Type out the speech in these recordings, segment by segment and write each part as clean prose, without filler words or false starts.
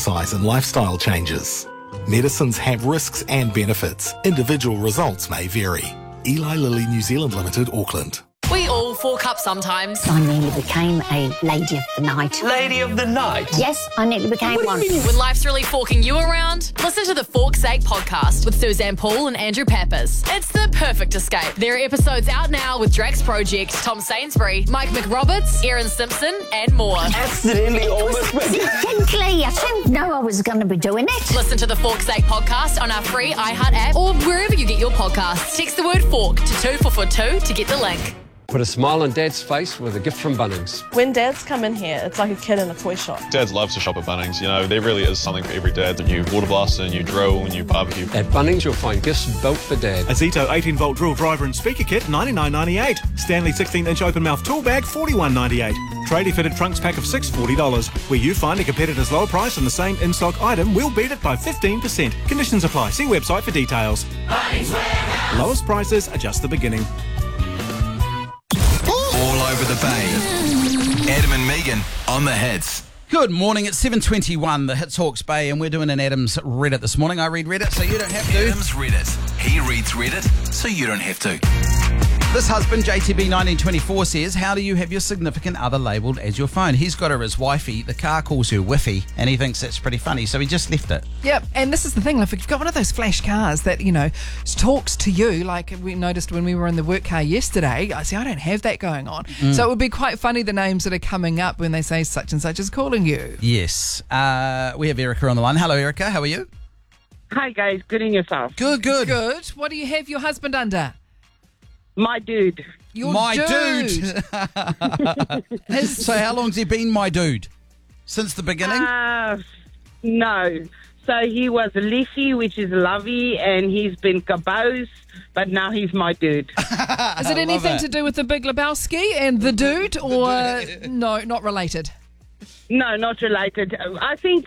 exercise and lifestyle changes. Medicines have risks and benefits. Individual results may vary. Eli Lilly New Zealand Limited, Auckland. We all fork up sometimes. I nearly became a lady of the night. Lady of the night? Yes, I nearly became one. When life's really forking you around, listen to the Fork's Sake podcast with Suzanne Paul and Andrew Pappas. It's the perfect escape. There are episodes out now with Drax Project, Tom Sainsbury, Mike McRoberts, Erin Simpson, and more. Accidentally almost ready. Distinctly, I didn't know I was going to be doing it. Listen to the Fork's Sake podcast on our free iHeart app or wherever you get your podcasts. Text the word fork to 24442 to get the link. Put a smile on Dad's face with a gift from Bunnings. When dads come in here, it's like a kid in a toy shop. Dads love to shop at Bunnings. You know, there really is something for every dad. The new water blaster, new drill, new barbecue. At Bunnings, you'll find gifts built for Dad. A Zito 18-volt drill driver and speaker kit, $99.98. Stanley 16-inch open-mouth tool bag, $41.98. Tradie-fitted trunks pack of $6, $40. Where you find a competitor's lower price on the same in-stock item, we'll beat it by 15%. Conditions apply. See website for details. Bunnings Warehouse. Lowest prices are just the beginning. All over the bay. Adam and Megan on the hits. Good morning, it's 7:21, the Hits Hawke's Bay, and we're doing an Adam's Reddit this morning. I read Reddit, so you don't have to. Adam's Reddit. He reads Reddit, so you don't have to. This husband, JTB1924, says, how do you have your significant other labelled as your phone? He's got her as wifey, the car calls her Whiffy, and he thinks that's pretty funny, so he just left it. Yep, and this is the thing, if you've got one of those flash cars that, you know, talks to you, like we noticed when we were in the work car yesterday, I don't have that going on. So it would be quite funny, the names that are coming up when they say such and such is calling you. Yes. We have Erica on the line. Hello, Erica, how are you? Hi, guys. Good in yourself. Good. Good. What do you have your husband under? My dude. My dude. So how long's he been my dude? Since the beginning? No. So he was Leafy, which is lovey, and he's been Caboose, but now he's my dude. Is it anything to do with the Big Lebowski and the dude, or no, not related? No, not related. I think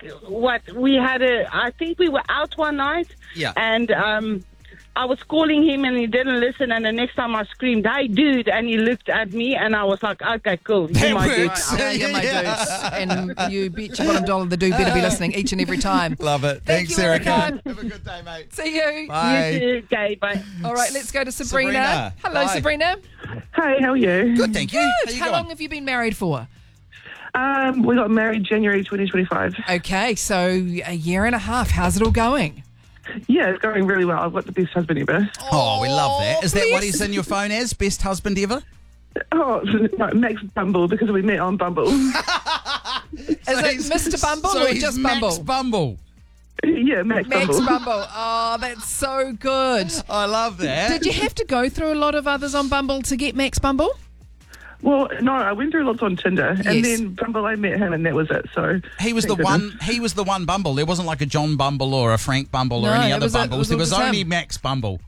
I think we were out one night, and I was calling him and he didn't listen, and the next time I screamed, "Hey, dude," and he looked at me and I was like, okay, cool. You're my dude now. You're my dude. And you bet your bottom dollar the dude better be listening each and every time. Love it. Thanks, Erica. Erica. Have a good day, mate. See you. Bye. You too. Okay, bye. All right, let's go to Sabrina. Hello, Hi. Sabrina. Hey, how are you? Good, thank you. Good. How long have you been married for? We got married January 2025. Okay, so a year and a half. How's it all going? Yeah, it's going really well. I've got the best husband ever. Oh, we love that. Is that what he's in your phone as? Best husband ever? Oh, no, Max Bumble, because we met on Bumble. Is it Mr. Bumble or he's just Max Bumble? Bumble. Yeah, Max Bumble. Oh, that's so good. I love that. Did you have to go through a lot of others on Bumble to get Max Bumble? Well, no, I went through lots on Tinder, and Yes. then Bumble, I met him, and that was it. So He was the one. He was the one Bumble. There wasn't like a John Bumble or a Frank Bumble or No, any it other was Bumbles. There was him. only Max Bumble.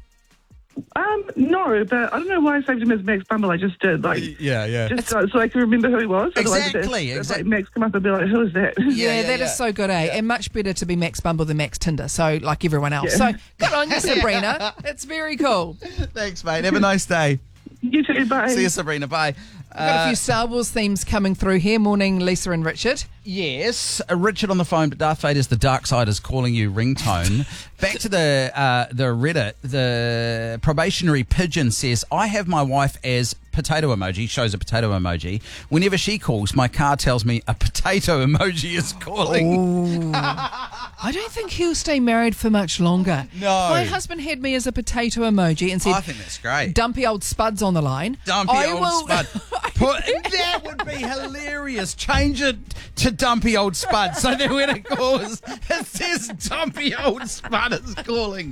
No, but I don't know why I saved him as Max Bumble. I just did, Yeah. just so I can remember who he was. Otherwise, Exactly, if like Max come up and be like, who is that? Yeah, that is so good, eh? And much better to be Max Bumble than Max Tinder, so like everyone else. Yeah. So good on you, Sabrina. It's very cool. Thanks, mate. Have a nice day. You too, bye. See you, Sabrina. Bye. We've got a few Star Wars themes coming through here. Morning, Lisa and Richard. Yes, Richard on the phone, but Darth Vader's The Dark Side is calling you ringtone. Back to the Reddit, the probationary pigeon says, I have my wife as potato emoji, shows a potato emoji. Whenever she calls, my car tells me a potato emoji is calling. I don't think he'll stay married for much longer. No. My husband had me as a potato emoji and said, I think that's great. Dumpy old Spud's on the line. Dumpy old Spud. That would be hilarious. Change it to Dumpy old Spud. So then when it calls, it says Dumpy old Spud is calling.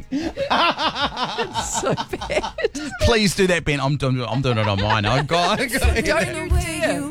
So bad. Please do that, Ben. I'm doing it on mine. I've got. Don't you dare.